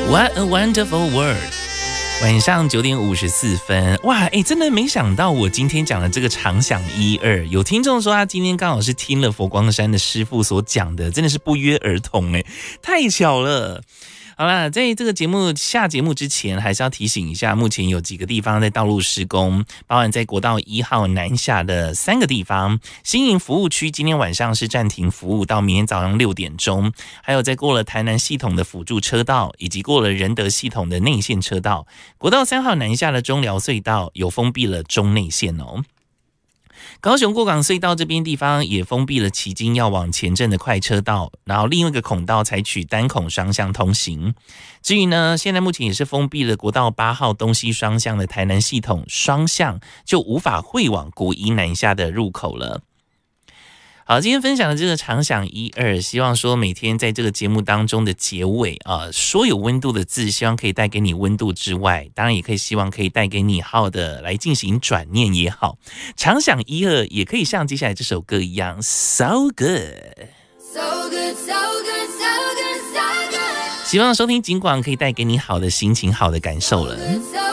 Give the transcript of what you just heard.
What a wonderful world。晚上9点54分，哇，真的没想到我今天讲的这个常想1、2，有听众说他今天刚好是听了佛光山的师父所讲的，真的是不约而同，太巧了。好啦，在这个下节目之前，还是要提醒一下，目前有几个地方在道路施工，包含在国道1号南下的3个地方，新营服务区今天晚上是暂停服务到明天早上6点钟，还有在过了台南系统的辅助车道，以及过了仁德系统的内线车道，国道3号南下的中寮隧道有封闭了中内线哦。高雄过港隧道这边地方也封闭了旗津要往前镇的快车道，然后另外一个孔道采取单孔双向通行。至于呢，现在目前也是封闭了国道8号东西双向的台南系统双向就无法汇往国一南下的入口了。好，今天分享的这个常想1、2，希望说每天在这个节目当中的结尾说有温度的字，希望可以带给你温度之外，当然也可以希望可以带给你好的来进行转念也好。常想1、2也可以像接下来这首歌一样 So good So good So good So good So good， 希望收听尽管可以带给你好的心情好的感受了。